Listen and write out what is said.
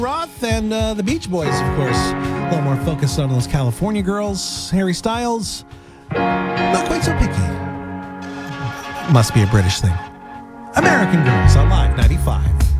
Roth and the Beach Boys, of course. A little more focused on those California girls. Harry Styles, not quite so picky. Must be a British thing. American Girls on Live 95.